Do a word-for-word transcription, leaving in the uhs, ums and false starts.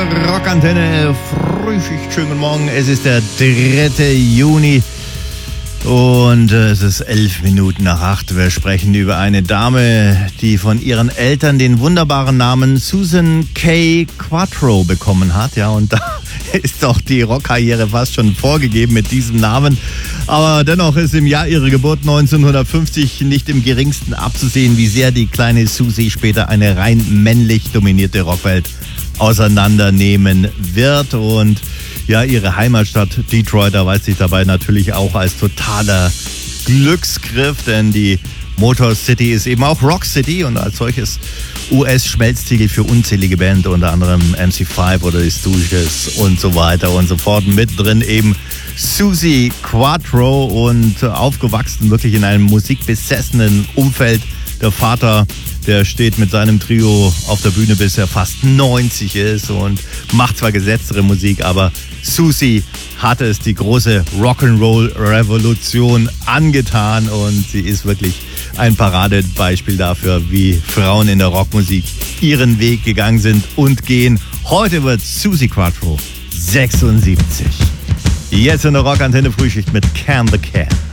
der Rockantenne Frühschicht. Schönen guten Morgen. Es ist der dritte Juni und es ist elf Minuten nach acht. Wir sprechen über eine Dame, die von ihren Eltern den wunderbaren Namen Susan Kay Quatro bekommen hat. Ja, und da ist doch die Rockkarriere fast schon vorgegeben mit diesem Namen. Aber dennoch ist im Jahr ihrer Geburt neunzehnhundertfünfzig nicht im geringsten abzusehen, wie sehr die kleine Susie später eine rein männlich dominierte Rockwelt auseinandernehmen wird. Und ja, ihre Heimatstadt Detroit erweist sich dabei natürlich auch als totaler Glücksgriff, denn die Motor City ist eben auch Rock City und als solches U S-Schmelztiegel für unzählige Bands, unter anderem M C fünf oder die Stooges und so weiter und so fort. Mittendrin eben Susie Quatro und aufgewachsen wirklich in einem musikbesessenen Umfeld. Der Vater, der steht mit seinem Trio auf der Bühne, bis er fast neunzig ist und macht zwar gesetztere Musik, aber Susie hat es die große Rock'n'Roll-Revolution angetan und sie ist wirklich ein Paradebeispiel dafür, wie Frauen in der Rockmusik ihren Weg gegangen sind und gehen. Heute wird Susie Quatro sechsundsiebzig. Jetzt in der Rockantenne Frühschicht mit Can the Can.